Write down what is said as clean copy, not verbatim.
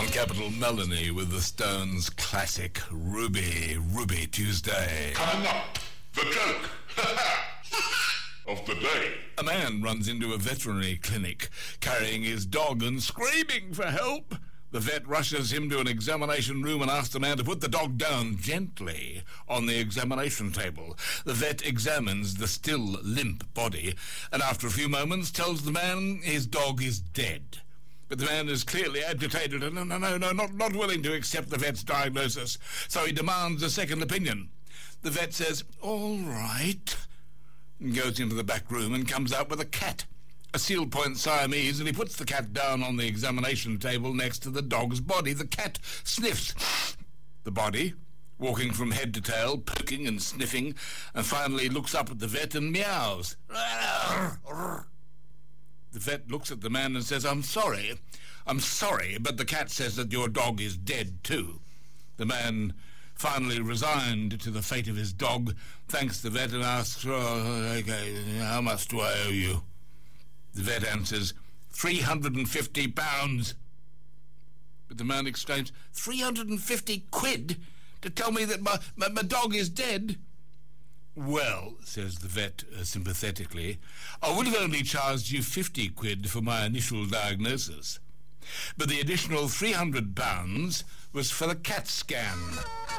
On Capital, Melanie with the Stones' classic Ruby Tuesday. Coming up, the joke of the day. A man runs into a veterinary clinic carrying his dog and screaming for help. The vet rushes him to an examination room and asks the man to put the dog down gently on the examination table. The vet examines the still limp body and after a few moments tells the man his dog is dead. But the man is clearly agitated and not willing to accept the vet's diagnosis, so he demands a second opinion. The vet says, "All right," and goes into the back room and comes out with a cat, a Seal Point Siamese, and he puts the cat down on the examination table next to the dog's body. The cat sniffs the body, walking from head to tail, poking and sniffing, and finally looks up at the vet and meows. The vet looks at the man and says, I'm sorry, but the cat says that your dog is dead too." The man, finally resigned to the fate of his dog, thanks the vet and asks, "Okay, how much do I owe you?" The vet answers, £350. But the man exclaims, 350 quid to tell me that my dog is dead? "Well," says the vet sympathetically, "I would have only charged you 50 quid for my initial diagnosis. But the additional £300 was for the CAT scan."